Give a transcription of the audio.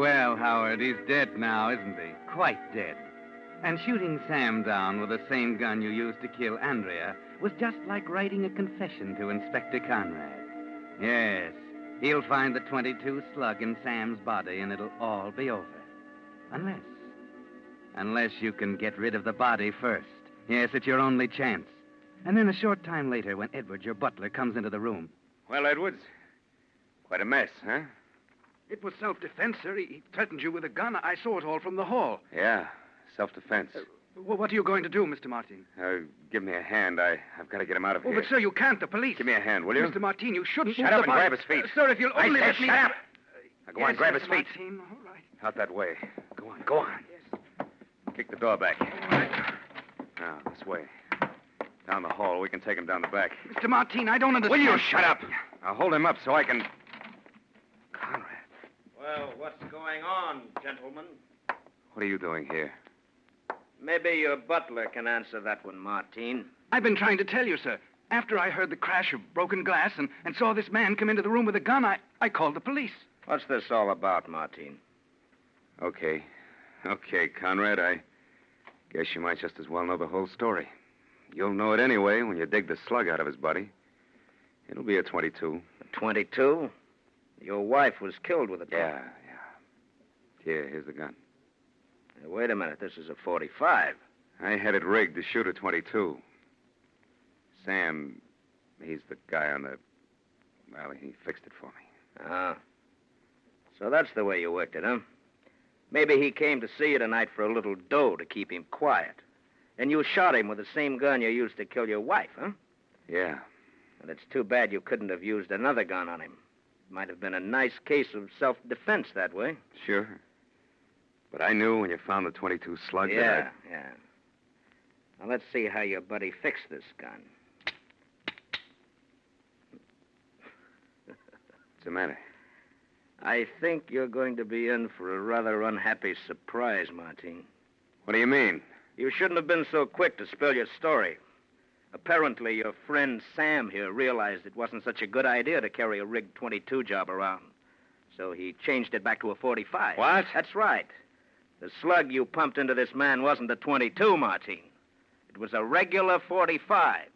Well, Howard, he's dead now, isn't he? Quite dead. And shooting Sam down with the same gun you used to kill Andrea was just like writing a confession to Inspector Conrad. Yes, he'll find the .22 slug in Sam's body, and it'll all be over. Unless you can get rid of the body first. Yes, it's your only chance. And then a short time later, when Edwards, your butler, comes into the room. Well, Edwards, quite a mess, huh? It was self-defense, sir. He threatened you with a gun. I saw it all from the hall. Yeah, self-defense. What are you going to do, Mr. Martin? Give me a hand. I've got to get him out of here. Oh, but, sir, you can't. The police. Give me a hand, will you? Mr. Martin, you shouldn't Shut up and grab his feet. Sir, if you'll only let me... shut up! Now, go on, grab his Mr. feet. Martin, all right. Out that way. Go on. Yes. Kick the door back. All right. Now, this way. Down the hall. We can take him down the back. Mr. Martin, I don't understand. Will you shut up? I'll hold him up so I can... Conrad. Well, what's going on, gentlemen? What are you doing here? Maybe your butler can answer that one, Martin. I've been trying to tell you, sir. After I heard the crash of broken glass and saw this man come into the room with a gun, I called the police. What's this all about, Martin? Okay, Conrad, I guess you might just as well know the whole story. You'll know it anyway when you dig the slug out of his body. It'll be a .22. A .22? Your wife was killed with a gun. Yeah. Here, here's the gun. Hey, wait a minute, this is a .45. I had it rigged to shoot a .22. Sam, he's the guy on the... Well, he fixed it for me. Ah. So that's the way you worked it, huh? Maybe he came to see you tonight for a little dough to keep him quiet. And you shot him with the same gun you used to kill your wife, huh? Yeah. And it's too bad you couldn't have used another gun on him. Might have been a nice case of self-defense that way. Sure. But I knew when you found the .22 slug Yeah. Now, let's see how your buddy fixed this gun. What's the matter? I think you're going to be in for a rather unhappy surprise, Martin. What do you mean? You shouldn't have been so quick to spill your story. Apparently, your friend Sam here realized it wasn't such a good idea to carry a rigged .22 job around. So he changed it back to a .45. What? That's right. The slug you pumped into this man wasn't a .22, Martin. It was a regular .45.